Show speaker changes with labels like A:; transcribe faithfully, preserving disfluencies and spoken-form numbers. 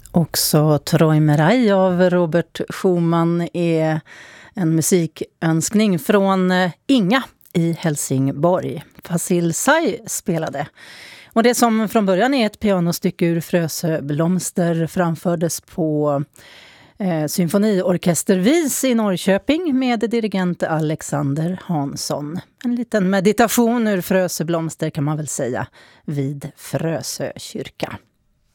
A: Också Träumerei av Robert Schumann är en musikönskning från Inga i Helsingborg. Fasil Say spelade. Och det som från början är ett pianostycke ur Frösöblomster framfördes på eh, symfoniorkestervis i Norrköping med dirigent Alexander Hansson. En liten meditation ur Frösöblomster kan man väl säga vid Frösö kyrka.